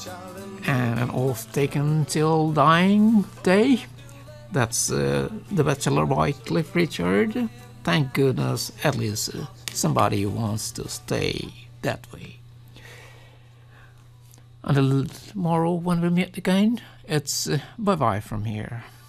and an oath taken till dying day. That's The Bachelor by Cliff Richard. Thank goodness, at least somebody wants to stay that way. Until tomorrow when we meet again, it's bye-bye from here.